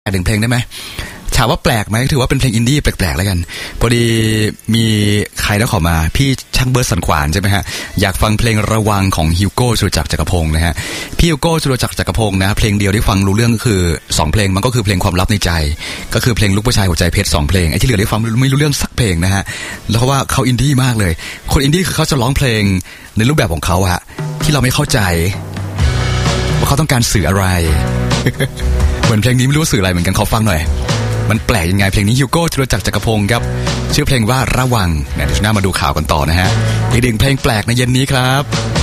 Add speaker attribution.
Speaker 1: หนึ่งเพลงได้ไหมถามว่าแปลกไหมถือว่าเป็นเพลงอินดี้แปลกๆแล้วกันพอดีมีใครแล้วขอมาพี่ช่างเบิร์ดสันขวานใช่ไหมฮะอยากฟังเพลงระวังของฮิวโก้สุรจักรจักรพงศ์นะฮะพี่ฮิวโก้สุรจักรจักรพงศ์นะเพลงเดียวที่ฟังรู้เรื่องก็คือ2เพลงมันก็คือเพลงความลับในใจก็คือเพลงลูกผู้ชายหัวใจเพชร2เพลงไอ้ที่เหลือได้ฟังไม่รู้เรื่องสักเพลงนะฮะแล้วเพราะว่าเขาอินดี้มากเลยคนอินดี้คือเขาจะร้องเพลงในรูปแบบของเขาฮะที่เราไม่เข้าใจว่าเขาต้องการสื่ออะไร เหมือนเพลงนี้ไม่รู้สื่ออะไรเหมือนกันขอฟังหน่อยมันแปลกยังไงเพลงนี้ฮิวโก้สุรจักรจักรพงศ์ครับชื่อเพลงว่าระวังเดี๋ยวช่วงหน้ามาดูข่าวกันต่อนะฮะอีกหนึ่งเพลงแปลกในเย็นนี้ครับ